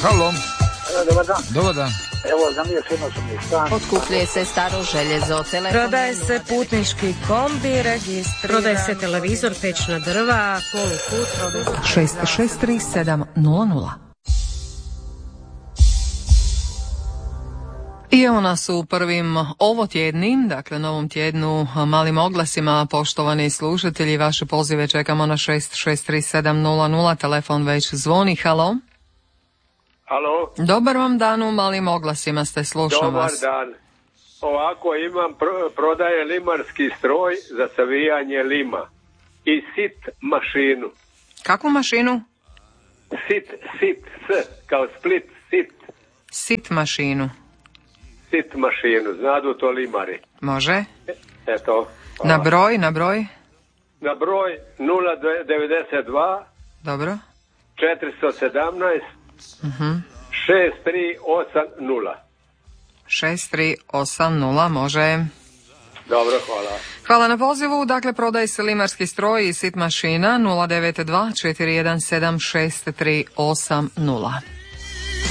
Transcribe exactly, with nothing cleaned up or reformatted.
Halo. Dobar dan. Dobar dan. Evo, za mije firma su mi stan. Otkupljuje se staro željezo, telefon. Prodaje se putnički kombi, registriran. Prodaje se televizor, pećna drva, poluput. šest šest tri sedam nula nula. I evo nas u prvim ovotjednim, dakle novom tjednu, malim oglasima, poštovani slušatelji, vaše pozive čekamo na šest šest tri sedam nula nula, telefon već zvoni. Halo. Halo. Dobar vam dan, u malim oglasima ste, slušam Dobar vas. dan. Ovako imam, pro, prodaje limarski stroj za savijanje lima i sit mašinu. Kakvu mašinu? Sit, sit, s, kao Split, sit. Sit mašinu. Sit mašinu, znadu to limari. Može. Eto. Hvala. Na broj, na broj? Na broj nula devedeset dva Dobro. četiristo sedamnaest Uh-huh. šest tri osam nula. šest tri osam nula, može. Dobro, hvala. Hvala na pozivu. Dakle, prodaje se limarski stroj i sit mašina nula devet dva četiri jedan sedam šest tri osam nula.